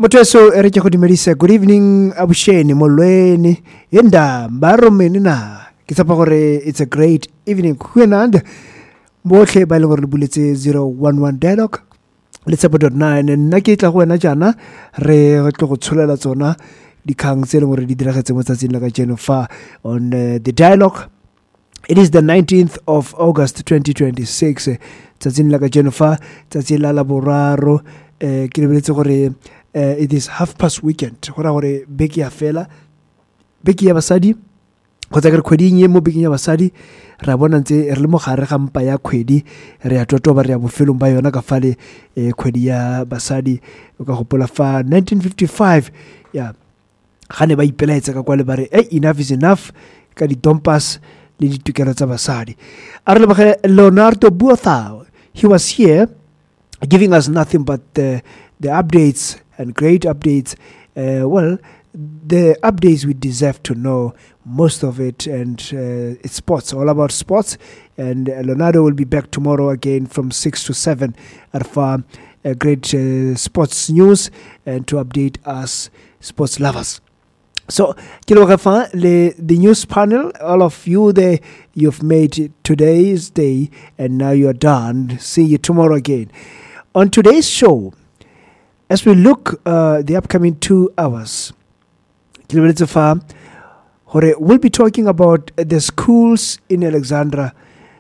Motweso ereke go dumedisa. Good evening abusheni molweni yenda baromeni na ke tsapa gore it's a great evening kwenanda botlhe ba ile gore le buletse 011 dialogue le tsapa.9 nna ke tla go wena jana re tlo go tsholela tsona dikgang tse le gore di diragetse mo tsatsing la ka jeno fa on the dialogue. It is the 19th of August 2026 tsatsing la ka jeno fa tsatsi la la boraro ke lebeletse gore it is half past weekend gora gore beke ya fela beke ya basadi go tsa ke kgwedi nye mo bekeng ya basadi ra bona ntse re le mo gare ga mpa ya kgwedi re ya totoba re ya bofelong ba yona ka fale kgwedi ya basadi o ka gopola fa 1955 ya gane ba ipelaetsa ka kwa le bare enough is enough ka di dompas le ditokelo tsa basadi a re lebogele Leonardo Buothao. He was here giving us nothing but the updates and great updates. The updates we deserve to know, most of it, and it's sports, all about sports. And Leonardo will be back tomorrow again from 6 to 7 at far great sports news and to update us sports lovers. So, the news panel, all of you there, you've made today's day, and now you're done. See you tomorrow again. On today's show, as we look the upcoming 2 hours, we'll be talking about the schools in Alexandra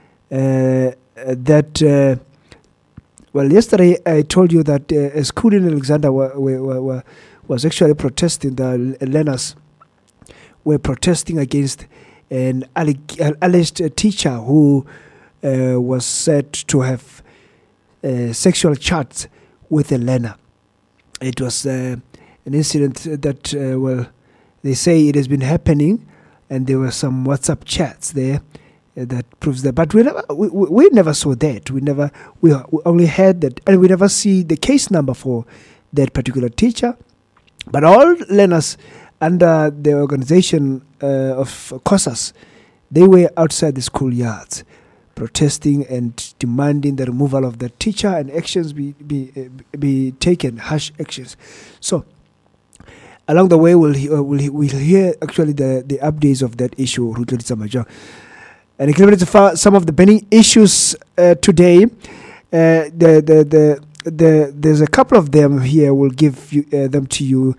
that, yesterday I told you that a school in Alexandra was actually protesting. The learners were protesting against an alleged teacher who was said to have sexual chats with a learner. It was an incident that, they say it has been happening, and there were some WhatsApp chats there that proves that. But we never saw that. We only heard that, and we never see the case number for that particular teacher. But all learners under the organization of COSAS, they were outside the schoolyards protesting and demanding the removal of the teacher and actions be taken, harsh actions. So along the way, we'll hear actually the updates of that issue. And some of the burning issues today. There's a couple of them here. We'll give them to you,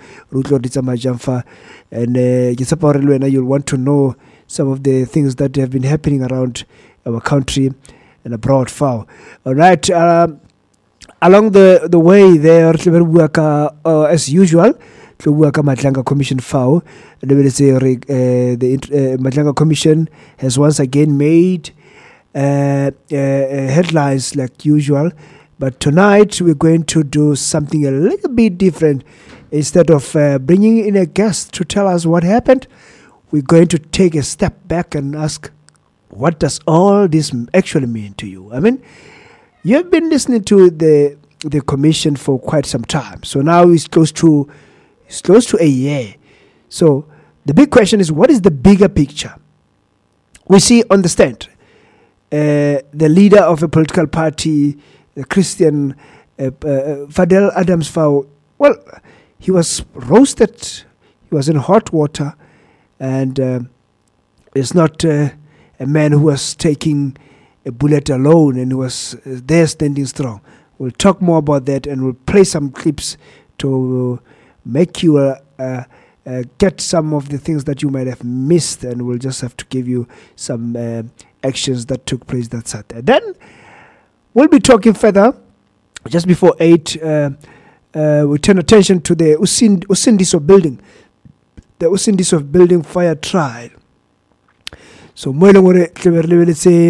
and you'll want to know some of the things that have been happening around our country and abroad. All right. Along the way there, as usual, Madlanga Commission the Madlanga Commission has once again made headlines like usual. But tonight we're going to do something a little bit different. Instead of bringing in a guest to tell us what happened, we're going to take a step back and ask, what does all this actually mean to you? I mean, you've been listening to the commission for quite some time. So now it's close to a year. So the big question is, what is the bigger picture? We see on the stand the leader of a political party, the Christian Fadel Adams Fao. Well, he was roasted. He was in hot water, and it's not a man who was taking a bullet alone and who was there standing strong. We'll talk more about that, and we'll play some clips to make you get some of the things that you might have missed, and we'll just have to give you some actions that took place that Saturday. Then we'll be talking further. Just before 8, we turn attention to the Usindiso building. The Usindiso building fire trial. So, let's say,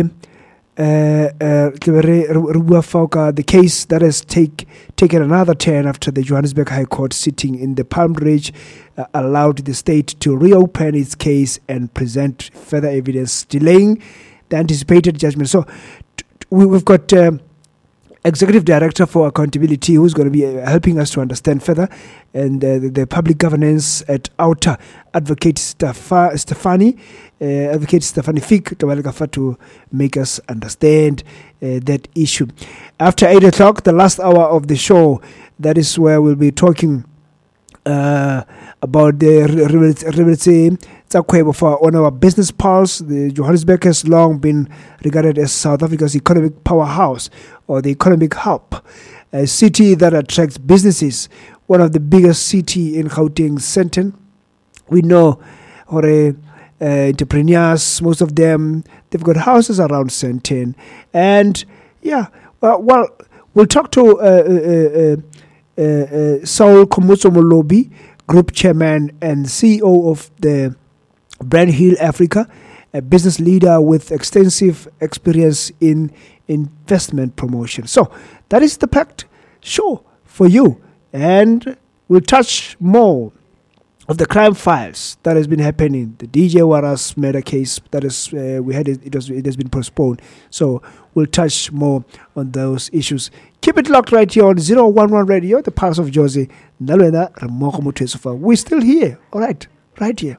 the case that has taken another turn after the Johannesburg High Court sitting in the Palm Ridge allowed the state to reopen its case and present further evidence, delaying the anticipated judgment. So we've got Executive Director for Accountability who's going to be helping us to understand further, and the public governance at OUTA, Advocate Stefani Fick to make us understand that issue. After 8 o'clock, the last hour of the show, that is where we'll be talking about the on our business pulse. The Johannesburg has long been regarded as South Africa's economic powerhouse or the economic hub, a city that attracts businesses. One of the biggest city in Gauteng, Sandton. We know entrepreneurs, most of them, they've got houses around Sandton. And we'll talk to Saul Komutso Molobi, Group Chairman and CEO of the Brand Hill Africa, a business leader with extensive experience in investment promotion. So that is the packed show for you. And we'll touch more of the crime files that has been happening. The DJ Waras murder case that is it has been postponed. So we'll touch more on those issues. Keep it locked right here on 011 Radio, the Pulse of Jozi. We're still here. All right here.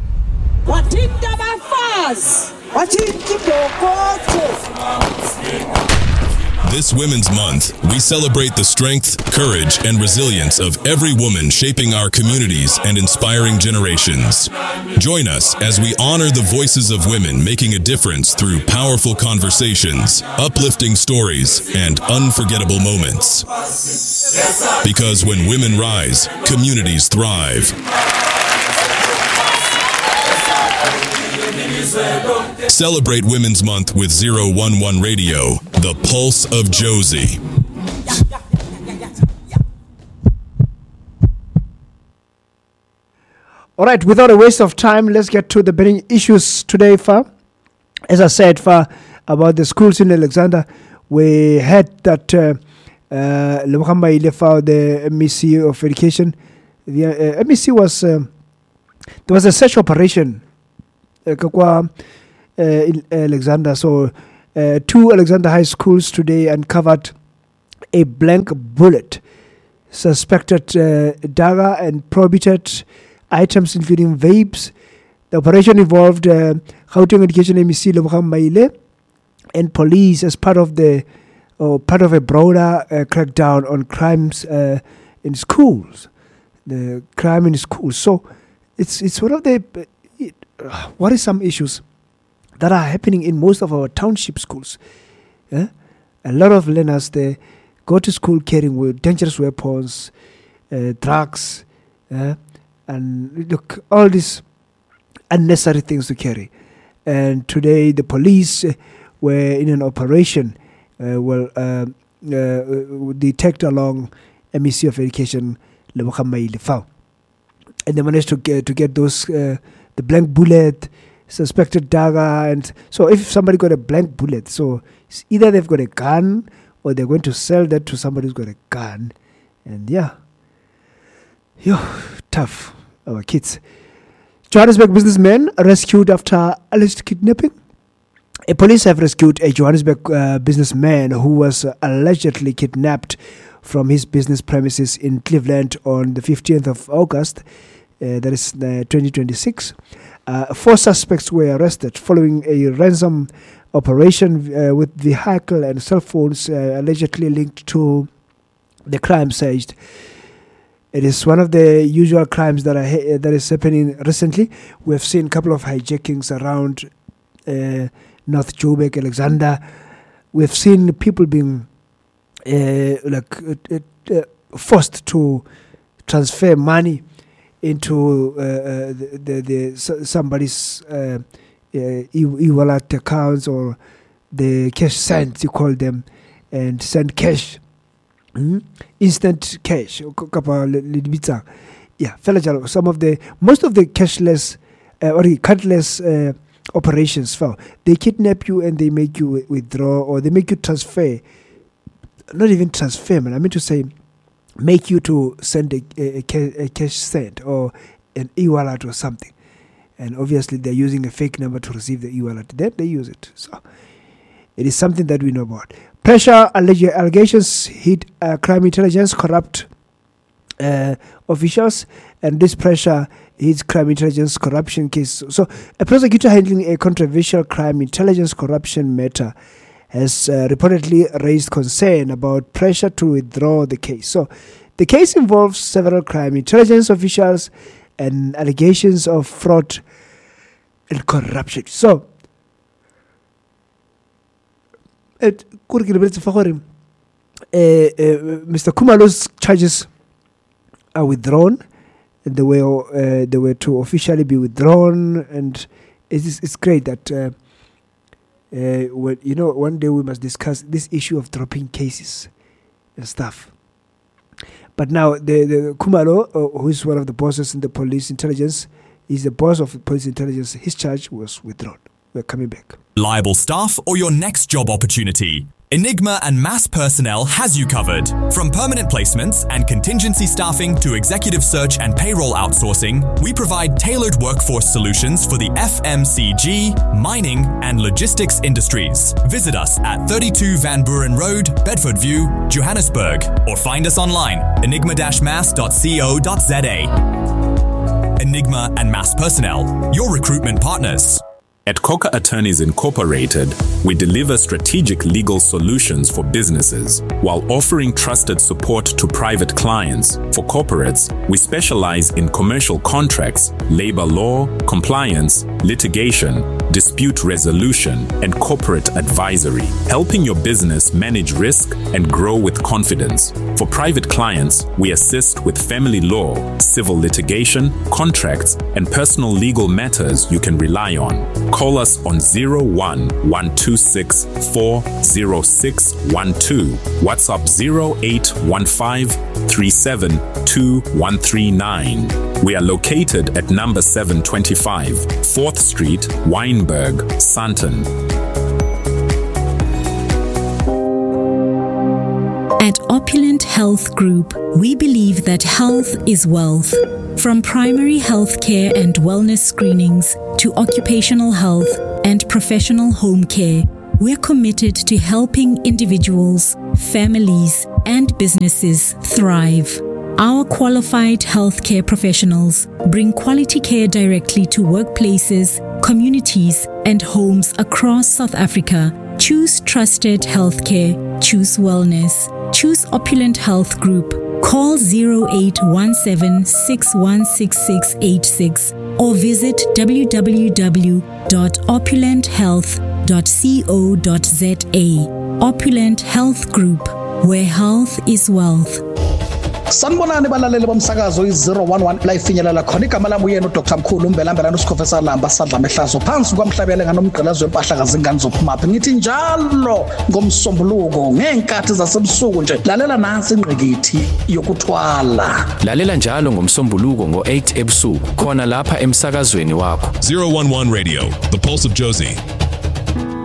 This Women's Month, we celebrate the strength, courage, and resilience of every woman shaping our communities and inspiring generations. Join us as we honor the voices of women making a difference through powerful conversations, uplifting stories, and unforgettable moments. Because when women rise, communities thrive. Celebrate Women's Month with 011 Radio, the Pulse of Jozi. All right, without a waste of time, let's get to the burning issues today, Fa. As I said, Fa, about the schools in Alexander, we heard that Lebohamba Ilefa, the MEC of Education, the MEC was, there was a search operation in Alexander. So 2 Alexander High Schools today uncovered a blank bullet, suspected dagger and prohibited items including vapes. The operation involved Gauteng Education MEC Lebohamba Ile and police as part of a broader crackdown on crimes in schools. The crime in schools. So it's one of the worrisome issues that are happening in most of our township schools. A lot of learners, they go to school carrying dangerous weapons, drugs, and look, all these unnecessary things to carry. And today the police were in an operation, detect along MEC of Education, Lebohamba Ile, and they managed to get those the blank bullet, suspected dagger, and so if somebody got a blank bullet, so it's either they've got a gun or they're going to sell that to somebody who's got a gun, and tough, our kids. Johannesburg businessman rescued after alleged kidnapping. Police have rescued a Johannesburg businessman who was allegedly kidnapped from his business premises in Cleveland on the 15th of August. That is 2026. 4 suspects were arrested following a ransom operation with vehicle and cell phones allegedly linked to the crime staged. It is one of the usual crimes that is happening recently. We have seen a couple of hijackings around North Joburg, Alexander. We have seen people being forced to transfer money into somebody's e-wallet accounts or the cash send, you call them, and send cash, instant cash. Most of the cashless or cardless operations, they kidnap you and they make you withdraw or they make you transfer. Not even transfer, man. I mean to say, make you to send a cash send or an e-wallet or something. And obviously they're using a fake number to receive the e-wallet. Then they use it. So it is something that we know about. Pressure allegations hit crime intelligence corrupt officials, and this pressure hits crime intelligence corruption case. So a prosecutor handling a controversial crime intelligence corruption matter has reportedly raised concern about pressure to withdraw the case. So The case involves several crime intelligence officials and allegations of fraud and corruption. So, Mr. Khumalo's charges are withdrawn. They were to officially be withdrawn, and it's great that one day we must discuss this issue of dropping cases and stuff. But now the Khumalo, who is one of the bosses in the police intelligence, is the boss of police intelligence. His charge was withdrawn. We're coming back. Liable staff or your next job opportunity? Enigma and Mass Personnel has you covered. From permanent placements and contingency staffing to executive search and payroll outsourcing, we provide tailored workforce solutions for the FMCG, mining and logistics industries. Visit us at 32 Van Buren Road, Bedford View, Johannesburg, or find us online, enigma-mass.co.za. Enigma and Mass Personnel, your recruitment partners. At Coca Attorneys Incorporated, we deliver strategic legal solutions for businesses while offering trusted support to private clients. For corporates, we specialize in commercial contracts, labor law, compliance, litigation, dispute resolution, and corporate advisory, helping your business manage risk and grow with confidence. For private clients, we assist with family law, civil litigation, contracts, and personal legal matters you can rely on. Call us on 01-126-40612, WhatsApp 0815-372139. We are located at number 725, 4th Street, Wynberg, Sandton. At Opulent Health Group, we believe that health is wealth. From primary health care and wellness screenings to occupational health and professional home care, we're committed to helping individuals, families, and businesses thrive. Our qualified healthcare professionals bring quality care directly to workplaces, communities, and homes across South Africa. Choose trusted healthcare. Choose wellness. Choose Opulent Health Group. Call 0817-616686 or visit www.opulenthealth.co.za. Opulent Health Group, where health is wealth. Sanibonani balaleli bomsakazo i011 la ifinyelela khona igama lami uyena uDr Mkhulu Mbelambela noSikhofesa Lamba sadla mehlazo phansi kwamhlabele nganomgqelazo wempahla kazingane zophumaphi ngithi njalo ngomsombuluko ngenkathi zasebusuku nje lalela nansi ingqikithi yokuthwala lalela njalo ngomsombuluko ngo8 ebusuku khona lapha emsakazweni wakho 011 Radio, the pulse of Josie.